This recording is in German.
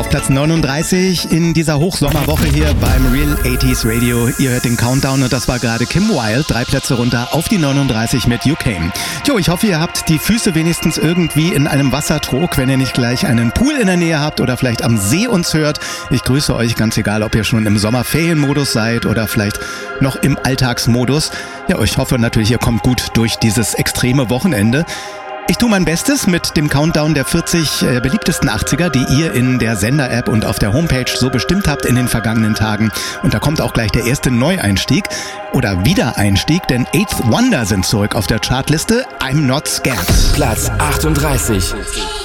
Platz 39 in dieser Hochsommerwoche hier beim Real 80s Radio. Ihr hört den Countdown und das war gerade Kim Wilde. 3 Plätze runter auf die 39 mit You Came. Jo, ich hoffe, ihr habt die Füße wenigstens irgendwie in einem Wassertrog, wenn ihr nicht gleich einen Pool in der Nähe habt oder vielleicht am See uns hört. Ich grüße euch, ganz egal, ob ihr schon im Sommerferienmodus seid oder vielleicht noch im Alltagsmodus. Ja, ich hoffe natürlich, ihr kommt gut durch dieses extreme Wochenende. Ich tue mein Bestes mit dem Countdown der 40 beliebtesten 80er, die ihr in der Sender-App und auf der Homepage so bestimmt habt in den vergangenen Tagen. Und da kommt auch gleich der erste Neueinstieg oder Wiedereinstieg, denn Eighth Wonder sind zurück auf der Chartliste. I'm Not Scared. Platz 38.